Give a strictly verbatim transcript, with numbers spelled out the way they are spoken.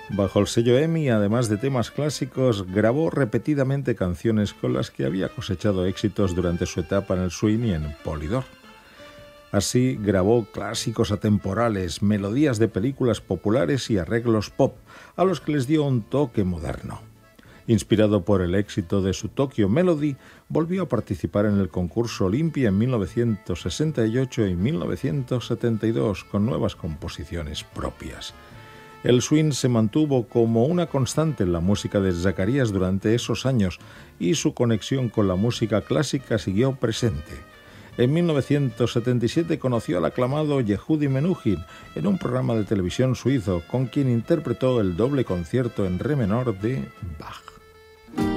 Bajo el sello EMI, además de temas clásicos, grabó repetidamente canciones con las que había cosechado éxitos durante su etapa en el swing y en Polydor. Así grabó clásicos atemporales, melodías de películas populares y arreglos pop, a los que les dio un toque moderno. Inspirado por el éxito de su Tokyo Melody, volvió a participar en el concurso Olympia en mil novecientos sesenta y ocho y mil novecientos setenta y dos con nuevas composiciones propias. El swing se mantuvo como una constante en la música de Zacarías durante esos años y su conexión con la música clásica siguió presente. En mil novecientos setenta y siete conoció al aclamado Yehudi Menuhin en un programa de televisión suizo, con quien interpretó el doble concierto en re menor de Bach.